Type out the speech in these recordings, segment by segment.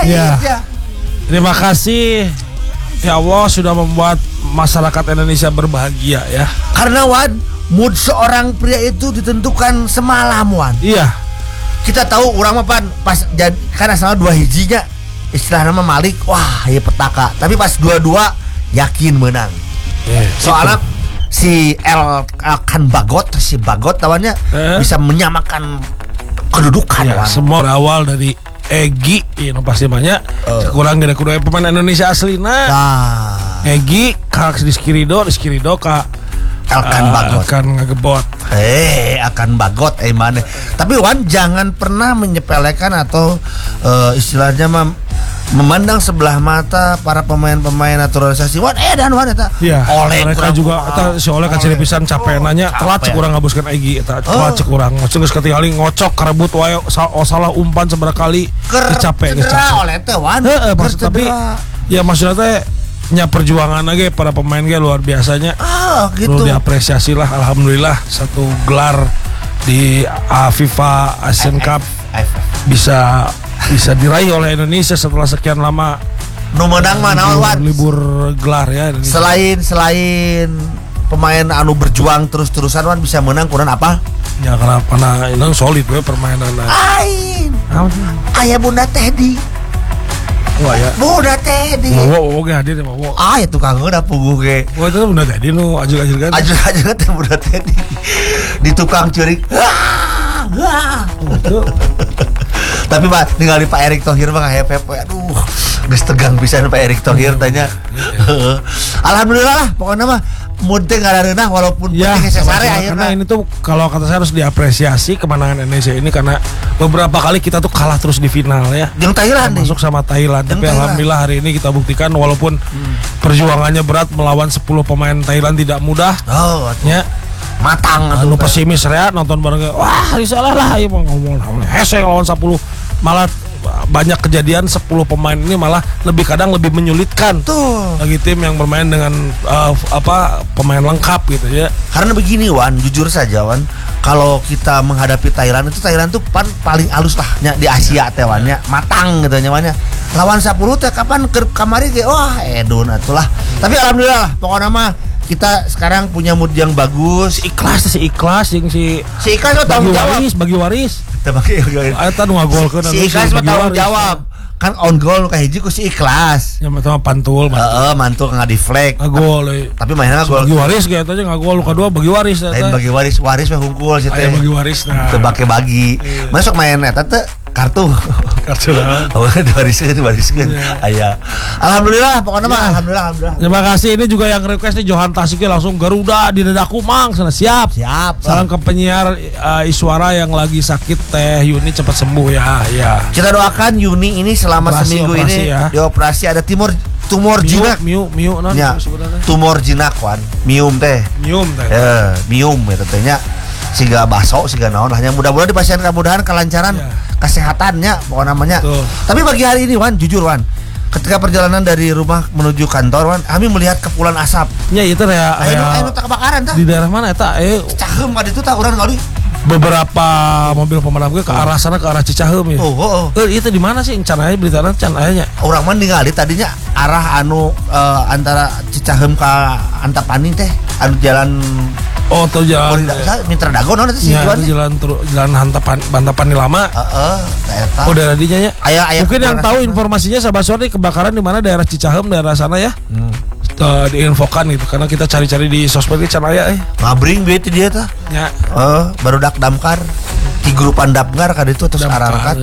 Ya. Terima kasih ya Allah sudah membuat masyarakat Indonesia berbahagia ya. Karena Wan, mood seorang pria itu ditentukan semalam Wan. Iya. Kita tahu orang mah pas karena sama 2 hijinya istilah nama Malik, wah ya petaka. Tapi pas 2-2 yakin menang. Soalnya si Bagot tawannya bisa menyamakan kedudukan ya, semua berawal dari Egi ini pasti banyak kurang gede kudu pemain Indonesia aslina Egi kak Rizky Ridho kak Bagot akan ngegebot akan Bagot mana. Tapi Wan jangan pernah menyepelekan atau istilahnya memandang sebelah mata para pemain-pemain naturalisasi. Wan dan Wan eta. Ya, oleh mereka juga eta si oleh kaciri pisan capek nanya telat cek urang ngabuskeun Egi eta telat cek urang geus ketinggaling ngocok karebut wae salah umpan seberapa kali capek oleh teh Wan. Tapi ya maksudnya teh nya perjuangan lagi para pemain ge luar biasanya. Gitu. Perlu diapresiasi lah, alhamdulillah satu gelar di FIFA Asian Cup bisa diraih oleh Indonesia setelah sekian lama. Nu meunang mah naon Wan? Libur gelar ya Indonesia. Selain pemain anu berjuang terus-terusan Wan bisa menang kurang apa? Ya karena itu solid we permainanna. Aya Bunda Teddy. Wah ya. Bunda Teddy. Wo ge hadir mah wo. Ya tukang udah puguh ge. Wah itu Bunda Teddy nu ajul-ajul kan. Ajul-ajul teh Bunda Teddy. Di tukang curik. Tapi Pak ningali Pak Erick Thohir mah hepe-hepe. Aduh, geus tegang pisan Pak Erick Thohir tanya. Alhamdulillah lah pokoknya mah mood teh ngarareunah walaupun penting sesare akhirnya. Karena ini tuh kalau kata saya harus diapresiasi kemenangan Indonesia ini karena beberapa kali kita tuh kalah terus di final ya. Yang Thailand masuk sama Thailand. Tapi alhamdulillah hari ini kita buktikan walaupun perjuangannya berat melawan 10 pemain Thailand tidak mudah. Ya. Matang anu pesimis ya nonton bareng wah risalah lah ieu ngomong hese lawan 10 malah banyak kejadian 10 pemain ini malah kadang lebih menyulitkan tuh bagi tim yang bermain dengan pemain lengkap gitu ya. Karena begini Wan, jujur saja Wan, kalau kita menghadapi Thailand tuh paling halus lah di Asia teh Wan nya, matang gitu nya Wan nya. Lawan 10 teh kapan kamari ge wah edun atulah. Tapi alhamdulillah pokoknya mah kita sekarang punya mood yang bagus, ikhlas yang si ikhlas bagi waris. Eta nu ngagolkeun si ikhlas mah tanggung jawab. Kan on goal ka hiji ku si ikhlas. Ya mah pantul. Mantul ka deflect. Ngagol. Tapi mainna gol. Bagi waris ge eta ngagol kadua bagi waris eta. Lain bagi waris mah hungkul si teh. Bagi waris nah. Teu bagi. Masuk main eta teh kartu lah. Diwariskeun. Aya. Alhamdulillah pokoknya mah alhamdulillah. Terima kasih. Ini juga yang request nih Johan Tasik langsung Garuda di dadaku mang sana siap. Salam ke penyiar Iswara yang lagi sakit Teh Yuni cepat sembuh ya. Kita doakan Yuni ini selama seminggu ini dioperasi ada tumor jinak. Tumor jinak Wan. Mium teh. Mium ya tentunya. Siga baso, siga naon hanya mudah-mudahan dipasien kemudahan kelancaran kesehatannya pokoknya namanya. Tapi bagi hari ini Wan, jujur Wan, ketika perjalanan dari rumah menuju kantor Wan, kami melihat kepulan asap. Ya itu ya. Ayo kebakaran tah. Di daerah mana eta? Cicaheum ka ditu tah urang kali. Beberapa mobil pemadam gue ke arah sana ke arah Cicaheum ya. Itu di mana sih cananya beritanya cananya? Urang mah ningali tadinya arah antara Cicaheum ka Antapani teh anu jalan tuh jalan Mitra Dago non itu sih jalan Bantapani lama. Daerah dinya ya. Mungkin yang tahu informasinya sahabat sore kebakaran di mana daerah Cicaheum daerah sana ya. Diinfokan gitu karena kita cari-cari di sosmed can aya ngabring beuti dia tah. Ya. Baru damkar. Ti grupan damkar ka ditu terus arangkat.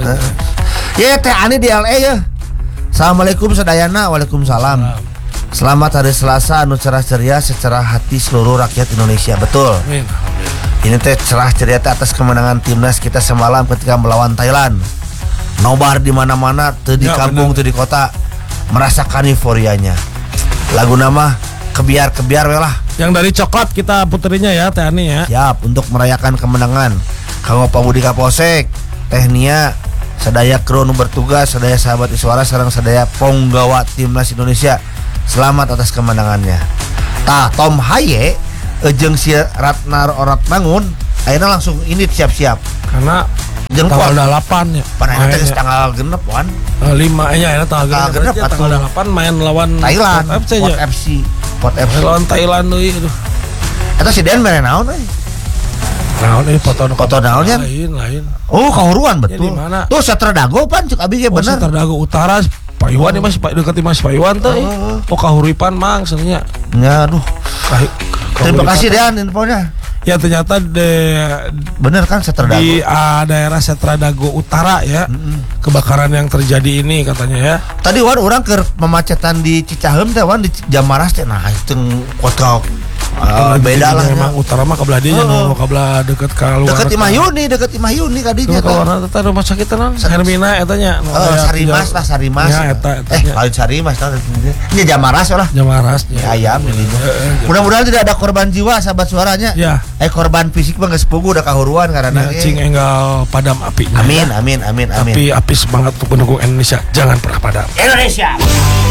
Ya teh ani di LA ya. Assalamualaikum sadayana. Waalaikumsalam. Selamat hari Selasa anu cerah ceria secara hati seluruh rakyat Indonesia. Betul. Amin. Ini teh cerah ceria atas kemenangan timnas kita semalam ketika melawan Thailand. Nobar di mana-mana, teu di kampung, teu di kota, merasakan euforianya. Lagu nama kebiar we lah. Yang dari coklat kita puterinya ya Teh Ani ya. Siap untuk merayakan kemenangan. Kanggo Pamudi Kapolsek, Teh Nia, sadaya kru nu bertugas, sadaya sahabat Iswara sareng sadaya penggawa timnas Indonesia. Selamat atas kemenangannya. Tom Haye jeung si Ratnar Orat Bangun akhirnya langsung ini siap-siap karena tanggal 8 ya. Pada itu tanggal genep wan. 5 ya tanggal genep tanggal 8 main lawan Thailand. Pot FC. Lawan Thailand euy aduh. Eta si Den mere naon euy? Naon euy foto naonnya? Lain. Oh, kahuruan betul. Ya, tuh Satra Dago pan cek abi ge bener. Satra Dago Utara Payuan ini masih dekat Mas Payuan tuh. Kahuripan mang sebenarnya. Ya aduh. Terima kasih Dan infonya. Ya ternyata bener kan Satra Dago. Di daerah Satra Dago Utara ya. Kebakaran yang terjadi ini katanya ya. Tadi wan orang ke pemacetan di Cicaheum teh wan di Jamaras teh nah itu kota beda lah memang utara mah kabelah dinya nu kabelah deket ka luar. Deket Imah Yuni kadinya teh. Kawan eta rumah sakit tenan Hermina eta nya. Sarimas. Ya eta. Lain Sarimas tah. Nya Jamaras lah. Jamaras ya. Ayam ini. Mudah-mudahan tidak ada korban jiwa sahabat suaranya. Ya. Korban fisik mah geus pugu udah kahuruan karena cing enggal padam apinya. Amin. Tapi api semangat untuk pendukung Indonesia jangan pernah padam. Indonesia.